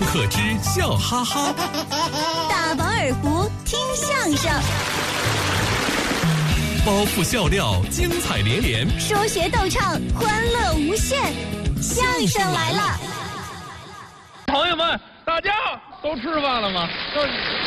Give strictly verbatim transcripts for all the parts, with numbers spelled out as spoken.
可知笑哈哈， 大饱耳福听相声， 包袱笑料精彩连连， 说学逗唱欢乐无限。相声来了， 朋友们，大家都吃饭了吗？都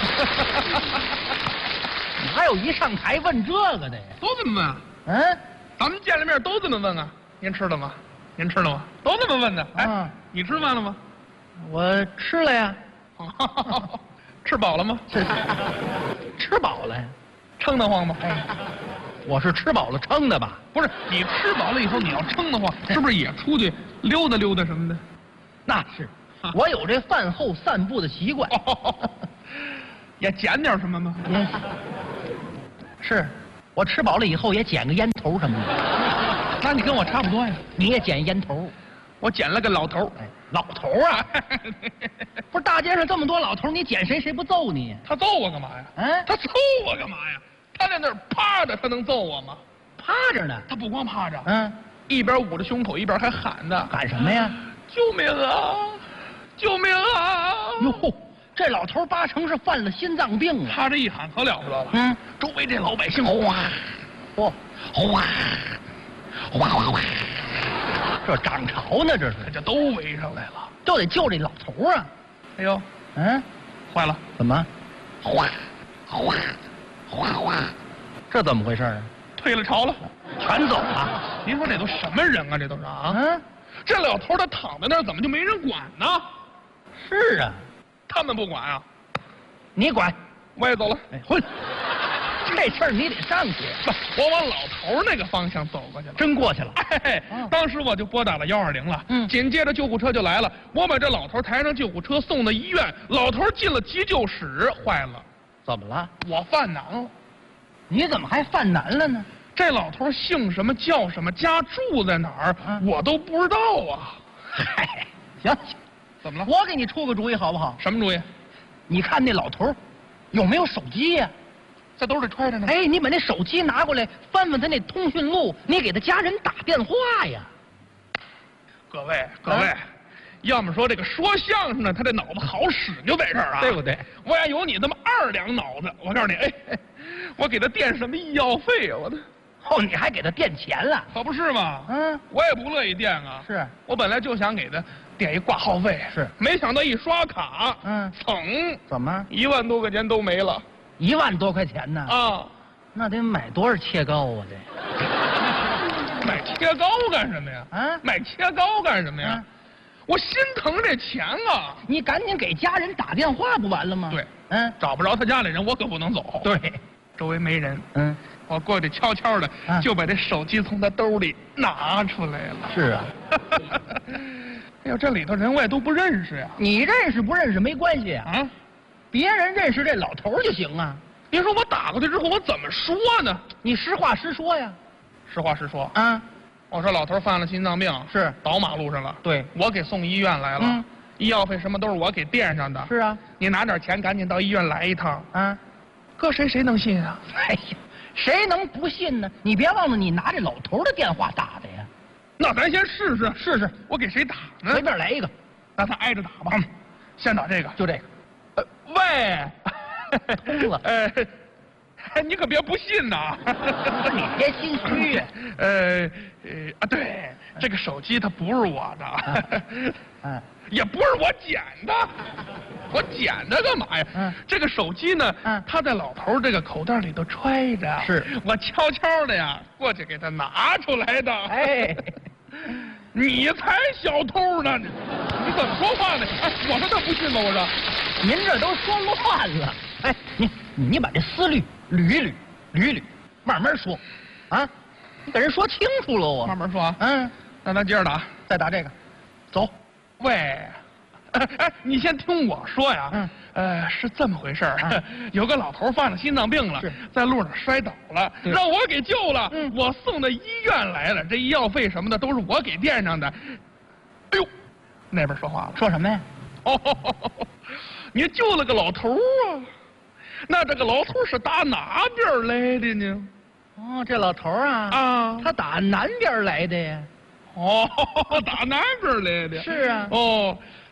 哪有一上台问这个的呀？ 都这么问啊？ 嗯， 咱们见了面都这么问啊？您吃了吗？您吃了吗？都这么问的。哎， 嗯你吃饭了吗？ 我吃了呀。 吃饱了吗？ 吃饱了呀。 撑得慌吗？ 哎，我是吃饱了撑的吧？ 不是，你吃饱了以后你要撑得慌，是不是也出去溜达溜达什么的？ 那是，我有这饭后散步的习惯。 也捡点什么吗？ 嗯，是，我吃饱了以后也捡个烟头什么的。 那你跟我差不多呀。 你也捡烟头？ 我捡了个老头。 哎，老头啊！不是大街上这么多老头，你捡谁谁不揍你？ 他揍我干嘛呀？ 嗯， 他揍我干嘛呀？他在那儿趴着，他能揍我吗？ 趴着呢。 他不光趴着， 嗯， 一边捂着胸口，一边还喊呢：“ 喊什么呀？ 救命啊！救命啊！” 哟，这老头八成是犯了心脏病啊！ 他这一喊可了不得了， 嗯， 周围这老百姓哗， 嚯， 哗，哗哗哗， 这涨潮呢，这是， 这都围上来了。 就得救这老头啊！ 哎呦， 嗯， 坏了， 怎么？ 哗，哗，哗哗， 这怎么回事啊？ 退了潮了， 全走了。 您说这都什么人啊？这都是啊！ 嗯， 这老头他躺在那儿，怎么就没人管呢？ 是啊， 他们不管啊， 你管。 我也走了。 哎，混！这事儿你得上去。 不，我往老头那个方向走过去了。 真过去了。 哎， 嗯当时我就拨打了幺二零了。 嗯紧接着救护车就来了，我把这老头抬上救护车，送到医院。老头进了急救室，坏了， 怎么了？ 我犯难了。 你怎么还犯难了呢？ 这老头姓什么叫什么，家住在哪儿， 嗯我都不知道啊。 嗨，行行， 怎么了？ 我给你出个主意好不好？ 什么主意？ 你看那老头有没有手机呀、 在兜里揣着呢。 哎，你把那手机拿过来，翻翻他那通讯录，你给他家人打电话呀。 各位各位， 啊要么说这个说相声的，他这脑子好使就在这儿啊， 对不对？ 我要有你这么二两脑子，我告诉你，哎，我给他垫什么医药费啊？我的， 哦，你还给他垫钱了？ 可不是嘛？ 嗯， 我也不乐意垫啊。 是， 我本来就想给他垫一挂号费， 是没想到一刷卡， 嗯噌， 怎么一万多块钱都没了一万多块钱呢？ 啊！ 那得买多少切糕啊？得买切糕干什么呀？ 啊买切糕干什么呀？ 啊我心疼这钱啊！ 你赶紧给家人打电话不完了吗？ 对， 嗯， 找不着他家里人，我可不能走。 对， 周围没人， 嗯， 我过去悄悄的啊就把这手机从他兜里拿出来了。 是啊， 哎呦，这里头人我也都不认识呀！ 你认识不认识没关系啊， 啊， 别人认识这老头儿就行啊。 您说我打过去之后我怎么说呢？ 你实话实说呀。 实话实说， 啊， 我说老头犯了心脏病， 是倒马路上了， 对， 我给送医院来了， 嗯医药费什么都是我给垫上的。 是啊， 你拿点钱，赶紧到医院来一趟。 啊， 搁谁谁能信啊？ 哎呀，谁能不信呢？你别忘了，你拿这老头儿的电话打的呀。 那咱先试试， 试试， 我给谁打呢随？便来一个， 那咱挨着打吧。 嗯先打这个。 就这个。 呃，喂， 通了呃，你可别不信呐！ 你别心虚呀。 呃呃啊，对，这个手机它不是我的， 嗯， 也不是我捡的，我捡它干嘛呀？ 嗯这个手机呢， 嗯它在老头这个口袋里头揣着， 是我悄悄的呀过去给他拿出来的。 哎， 你才小偷呢！你你怎么说话呢？哎，我说他不信吗？我说。 您这都说乱了。哎，你你把这思虑捋一捋，捋一捋，慢慢说，啊，你给人说清楚了我。 慢慢说啊。 嗯， 那咱接着打。 再打这个，走。 喂，哎哎，你先听我说呀。 嗯。 呃，是这么回事儿， 啊有个老头犯了心脏病了是， 在路上摔倒了， 对让我给救了， 嗯我送到医院来了，这医药费什么的都是我给垫上的。哎呦，那边说话了。 说什么呀？ 哦，你救了个老头啊？那这个老头是打哪边来的呢？ 哦，这老头儿啊， 啊， 他打南边来的呀。 哦，打南边来的。 是啊哦，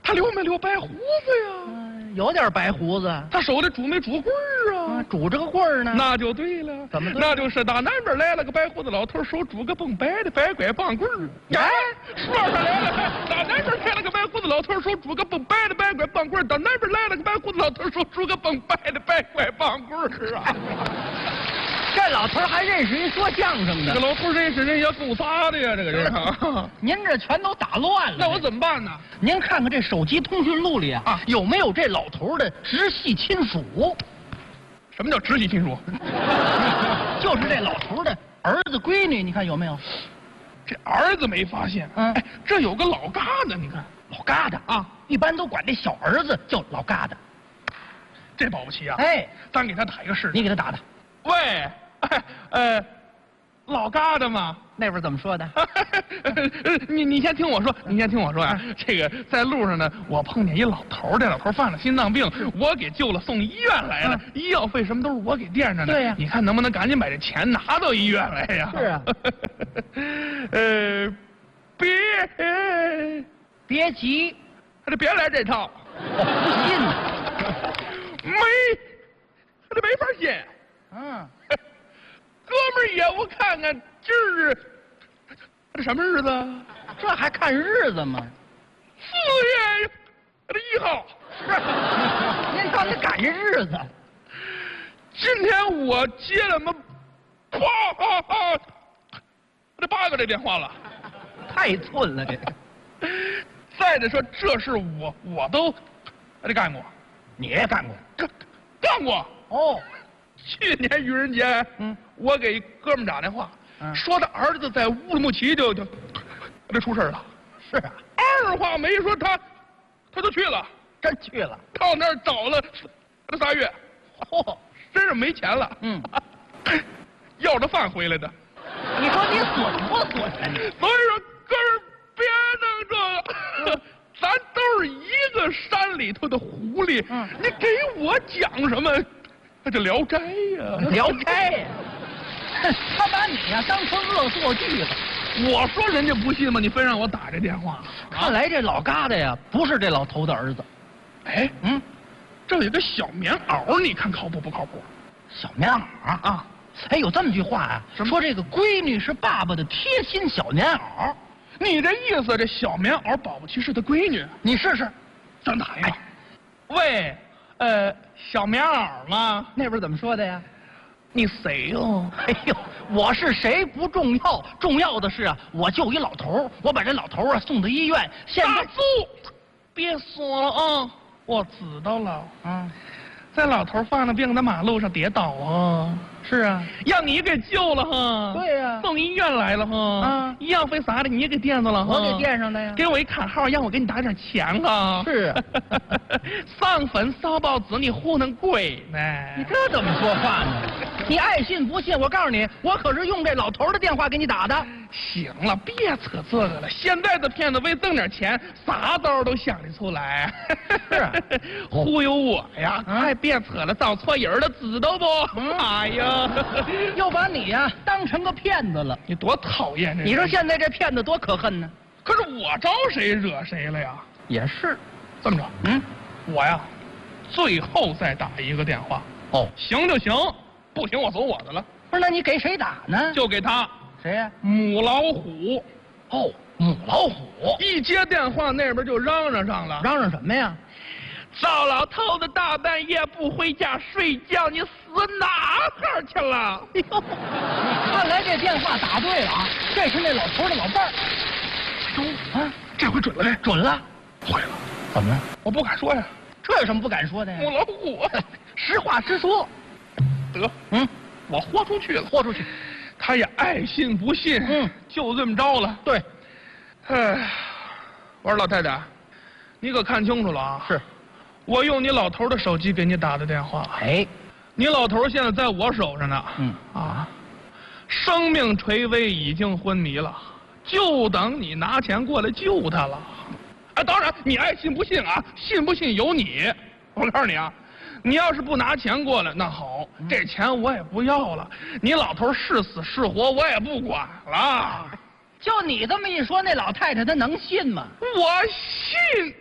他留没留白胡子呀？ 嗯，有点白胡子。 他手里拄没拄棍儿啊？ 啊，拄着个棍儿呢。 那就对了。 怎么对？ 那就是打南边来了个白胡子老头，手拄个蹦白的白拐棒棍儿。哎，说上来了，打南边来了个白胡子老头，手拄个蹦白的白拐棒棍儿。打南边来了个白胡子老头，手拄个蹦白的白拐棒棍儿啊！ 这老头还认识人说相声的。 这个老头认识人也够仨的呀，这个人啊。 您这全都打乱了。 那我怎么办呢？ 您看看这手机通讯录里啊， 啊有没有这老头的直系亲属？ 什么叫直系亲属？ 就是这老头的儿子、闺女，你看有没有？ 这儿子没发现。 嗯哎，这有个老疙瘩，你看老疙瘩啊， 一般都管这小儿子叫老疙瘩。 这保不齐啊。 哎， 咱给他打一个试试。 你给他打打。 喂，哎，呃，老疙瘩吗？ 那边怎么说的？ 你你先听我说，你先听我说呀、啊。这个在路上呢，我碰见一老头，这老头犯了心脏病，我给救了，送医院来了，嗯、医药费什么都是我给垫着呢。 对呀、啊， 你看能不能赶紧把这钱拿到医院来呀？ 是啊。 呃，别别急， 还得别来这套。 我不信呢。 没，还得没法信。 嗯。 哥们儿爷，我看看今儿这什么日子？ 这还看日子吗？ 四月这一号。 是。您倒得赶上日子。 今天我接了么？啪啪啪！这八个这电话了。 太寸了这个。 再者说，这事我我都这干过。 你也干过？ 干干过。 哦。 去年愚人节，嗯，我给哥们打电话，嗯、说他儿子在乌鲁木齐就就这出事了。 是啊， 二话没说，他他就去了， 真去了， 到那儿找了这仨月， 嚯、哦， 身上没钱了，嗯，要着饭回来的。 你说你损不损啊你？ 所以说，哥们别弄这个。嗯咱都是一个山里头的狐狸，嗯、你给我讲什么？那就《聊斋》呀， 《聊斋》呀，他把你呀当成恶作剧了。 我说人家不信吗？你非让我打这电话。 看来这老疙瘩呀，不是这老头的儿子。 哎，嗯，这有个小棉袄，你看靠谱不靠谱？ 小棉袄啊？哎，有这么句话啊，说这个闺女是爸爸的贴心小棉袄。 你这意思，这小棉袄保不齐是他闺女？ 你试试， 咱打一个。哎、喂。呃，小棉袄吗？ 那边怎么说的呀？ 你谁哟？ 哎呦，我是谁不重要，重要的是啊，我救一老头，我把这老头啊送到医院。现在， 大叔，别说了啊，我知道了。嗯，这老头犯了病，在马路上跌倒啊。 是啊， 让你给救了哈。 对呀、啊， 送医院来了哈。啊，医药费啥的你也给垫上了哈。 我给垫上的呀。 给我一卡号，让我给你打点钱哈。 是啊， 上坟烧报纸，你糊弄鬼呢？ 你这怎么说话呢？你爱信不信？我告诉你，我可是用这老头的电话给你打的。 行了，别扯这个了。现在的骗子为挣点钱，啥招都想得出来。 是、啊， 忽悠我呀！哎、嗯，别扯了，找错人了，知道不？嗯、哎呀， 又把你呀当成个骗子了。 你多讨厌这！ 你说现在这骗子多可恨呢？ 可是我招谁惹谁了呀？ 也是， 这么着，嗯，我呀，最后再打一个电话。哦，行就行，不行我走我的了。 不是，那你给谁打呢？ 就给他。 谁呀、啊？ 母老虎。 哦，母老虎。 一接电话，那边就嚷嚷上了。 嚷嚷什么呀？ 赵老头子大半夜不回家睡觉，你死哪哈去了？ 哎呦，看来这电话打对了啊！这是那老头的老伴儿。 哟啊，这回准了呗？ 准了。 坏了， 怎么了？ 我不敢说呀。 这有什么不敢说的呀？ 母老虎， 实话实说。 得，嗯，我豁出去了， 豁出去。 他也爱信不信，嗯，就这么着了。 对， 哎，我说老太太，你可看清楚了啊！ 是， 我用你老头的手机给你打的电话。 哎， 你老头现在在我手上呢。 嗯啊，生命垂危，已经昏迷了，就等你拿钱过来救他了。啊，当然你爱信不信啊，信不信由你。我告诉你啊。你要是不拿钱过来，那好，这钱我也不要了。你老头是死是活，我也不管了。 就你这么一说，那老太太她能信吗？ 我信，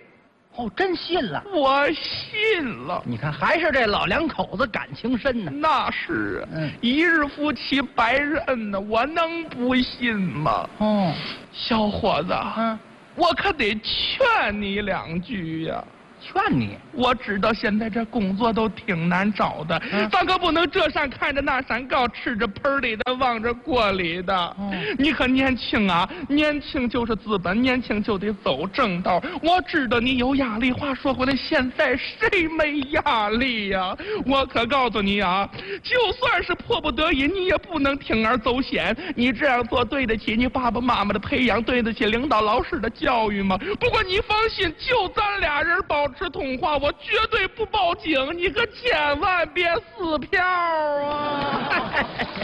哦，真信了？ 我信了。 你看，还是这老两口子感情深呢。 那是啊， 嗯， 一日夫妻百日恩呢，我能不信吗？ 哦， 小伙子， 嗯， 我可得劝你两句呀。 劝你， 我知道现在这工作都挺难找的， 嗯， 咱可不能这山看着那山高，吃着盆里的望着锅里的。 嗯， 你可年轻啊，年轻就是资本，年轻就得走正道。我知道你有压力，话说回来，现在谁没压力呀？我可告诉你啊，就算是迫不得已，你也不能铤而走险。你这样做对得起你爸爸妈妈的培养，对得起领导老师的教育吗？不过你放心，就咱俩人保持通话，我绝对不报警，你可千万别撕票啊！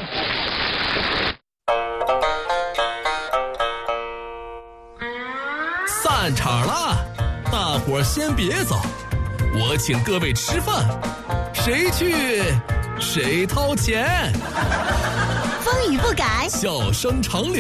散场了，大伙儿先别走，我请各位吃饭，谁去谁掏钱。 风雨不改， 笑声长流。